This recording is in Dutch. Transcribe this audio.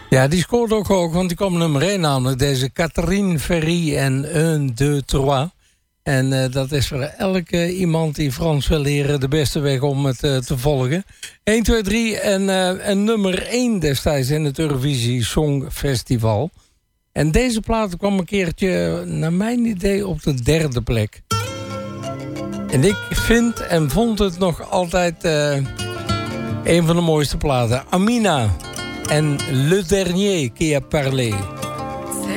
Ja, die scoort ook hoog, want die kwam nummer 1 namelijk. Deze Catherine Ferry en 1, 2, 3. En dat is voor elke iemand die Frans wil leren de beste weg om het te volgen. 1, 2, 3 en nummer 1 destijds in het Eurovisie Songfestival. En deze plaat kwam een keertje, naar mijn idee, op de 3e plek. En ik vind en vond het nog altijd een van de mooiste platen. Amina en Le Dernier qui a parlé.